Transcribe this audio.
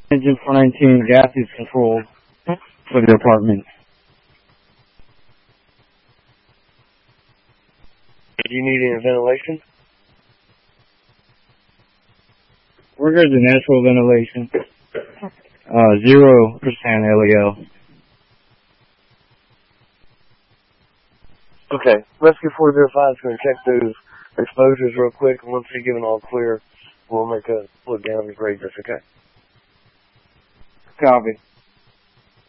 Engine 419, gas is controlled for the apartment. Do you need any ventilation? We're good to natural ventilation. 0% LEL. Okay. Rescue 405 is going to check those exposures real quick, and once they give an all clear, we'll make a look down and grade this, okay? Copy.